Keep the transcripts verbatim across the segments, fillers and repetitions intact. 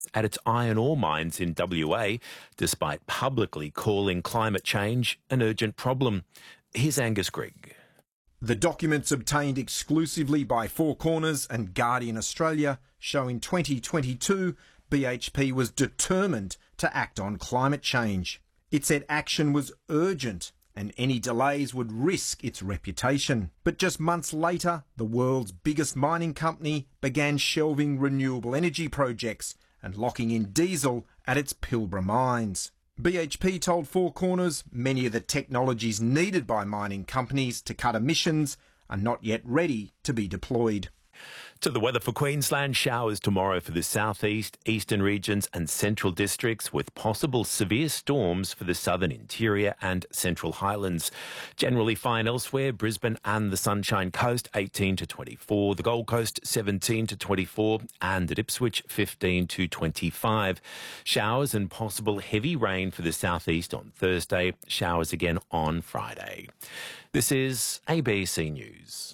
at its iron ore mines in W A, despite publicly calling climate change an urgent problem. Here's Angus Grigg. The documents obtained exclusively by Four Corners and Guardian Australia show in twenty twenty-two B H P was determined to act on climate change. It said action was urgent and any delays would risk its reputation. But just months later, the world's biggest mining company began shelving renewable energy projects and locking in diesel at its Pilbara mines. B H P told Four Corners many of the technologies needed by mining companies to cut emissions are not yet ready to be deployed. To the weather for Queensland, showers tomorrow for the southeast, eastern regions and central districts, with possible severe storms for the southern interior and central highlands. Generally fine elsewhere, Brisbane and the Sunshine Coast eighteen to twenty-four, the Gold Coast seventeen to twenty-four and at Ipswich fifteen to twenty-five. Showers and possible heavy rain for the southeast on Thursday, showers again on Friday. This is A B C News.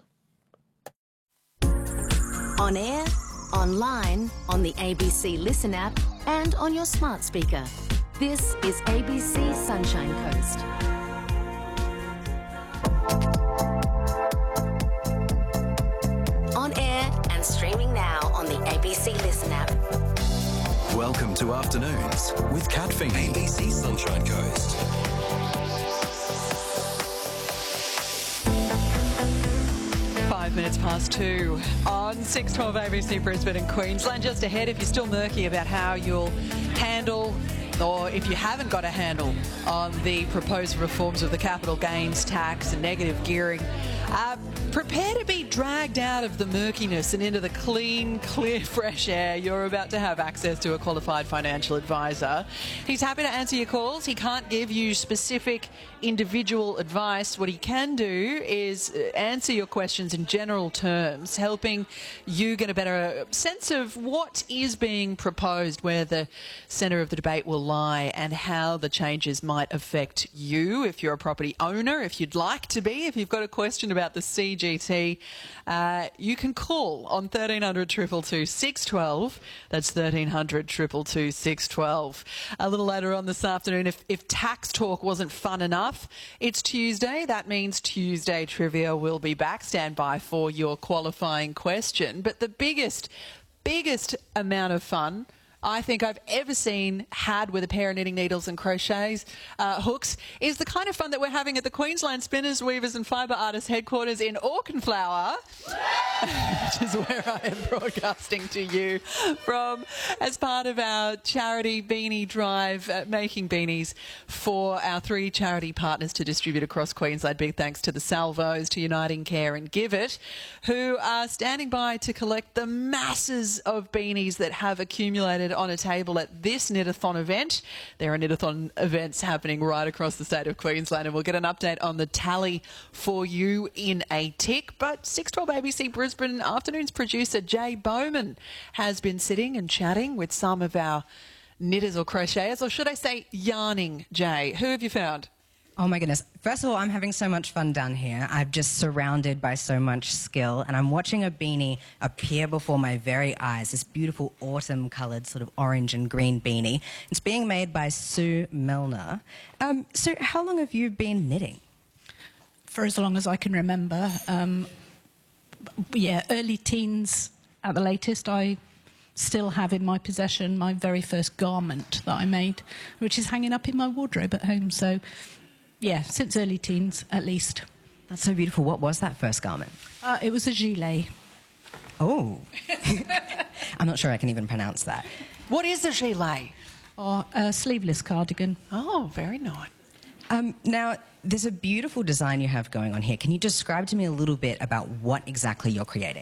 On air, online, on the A B C Listen app and on your smart speaker. This is A B C Sunshine Coast. On air and streaming now on the A B C Listen app. Welcome to Afternoons with Kat Feeney. A B C Sunshine Coast. Five minutes past two on six twelve A B C Brisbane and Queensland. Just ahead, if you're still murky about how you'll handle, or if you haven't got a handle on the proposed reforms of the capital gains tax and negative gearing, uh, prepare to be dragged out of the murkiness and into the clean, clear, fresh air. You're about to have access to a qualified financial advisor. He's happy to answer your calls. He can't give you specific individual advice. What he can do is answer your questions in general terms, helping you get a better sense of what is being proposed, where the centre of the debate will lie, and how the changes might affect you if you're a property owner, if you'd like to be. If you've got a question about the C G T, uh, you can call on thirteen hundred, two two two, six one two. That's thirteen hundred, two two two, six one two. A little later on this afternoon, if, if tax talk wasn't fun enough, it's Tuesday. That means Tuesday Trivia will be back. Stand by for your qualifying question. But the biggest, biggest amount of fun I think I've ever seen had with a pair of knitting needles and crochets uh, hooks is the kind of fun that we're having at the Queensland Spinners, Weavers and Fibre Artists headquarters in Auchenflower, which is where I am broadcasting to you from as part of our charity beanie drive, uh, making beanies for our three charity partners to distribute across Queensland. Big thanks to the Salvos, to Uniting Care and Give It, who are standing by to collect the masses of beanies that have accumulated on a table at this Knitathon event. There are Knitathon events happening right across the state of Queensland, and we'll get an update on the tally for you in a tick. But six twelve A B C Brisbane Afternoons producer Jay Bowman has been sitting and chatting with some of our knitters or crocheters, or should I say yarning, Jay. Who have you found? Oh my goodness. First of all, I'm having so much fun down here. I'm just surrounded by so much skill, and I'm watching a beanie appear before my very eyes, this beautiful autumn-coloured sort of orange and green beanie. It's being made by Sue Milner. Um, Sue, how long have you been knitting? For as long as I can remember. Um, yeah, early teens at the latest. I still have in my possession my very first garment that I made, which is hanging up in my wardrobe at home, so... yeah, since early teens, at least. That's so beautiful. What was that first garment? Uh, it was a gilet. Oh. I'm not sure I can even pronounce that. What is a gilet? Or a sleeveless cardigan. Oh, very nice. Um, now, there's a beautiful design you have going on here. Can you describe to me a little bit about what exactly you're creating?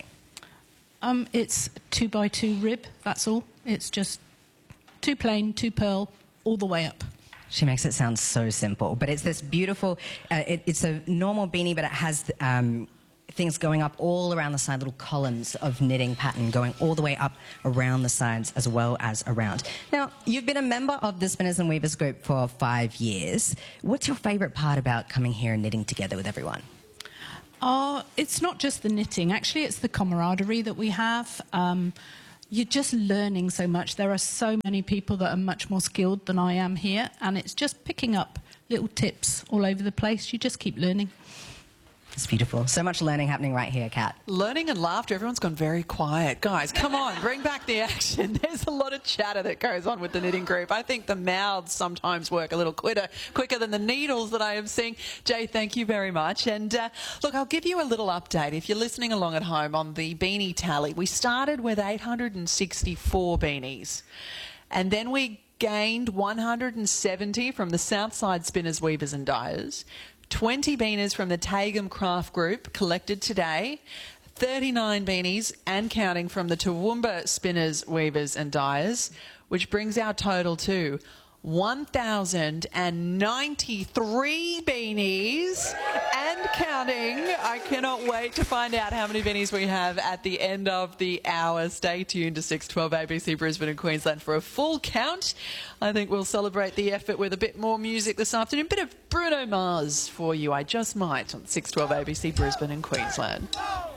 Um, it's two by two rib, that's all. It's just two plain, two pearl, all the way up. She makes it sound so simple, but it's this beautiful, uh, it, it's a normal beanie, but it has um, things going up all around the side, little columns of knitting pattern going all the way up around the sides as well as around. Now, you've been a member of the Spinners and Weavers group for five years. What's your favourite part about coming here and knitting together with everyone? Uh, it's not just the knitting. Actually, it's the camaraderie that we have. Um, you're just learning so much. There are so many people that are much more skilled than I am here, and it's just picking up little tips all over the place. You just keep learning. It's beautiful. So much learning happening right here, Kat. Learning and laughter. Everyone's gone very quiet. Guys, come on, bring back the action. There's a lot of chatter that goes on with the knitting group. I think the mouths sometimes work a little quicker, quicker than the needles that I am seeing. Jay, thank you very much. And uh, look, I'll give you a little update. If you're listening along at home on the beanie tally, we started with eight hundred sixty-four beanies. And then we gained one hundred seventy from the Southside Spinners, Weavers and Dyers. twenty beanies from the Tagum Craft Group collected today, thirty-nine beanies and counting from the Toowoomba Spinners, Weavers and Dyers, which brings our total to one thousand ninety-three beanies and counting. I cannot wait to find out how many beanies we have at the end of the hour. Stay tuned to six twelve A B C Brisbane and Queensland for a full count. I think we'll celebrate the effort with a bit more music this afternoon. A bit of Bruno Mars for you, I just might, on six twelve A B C Brisbane and Queensland.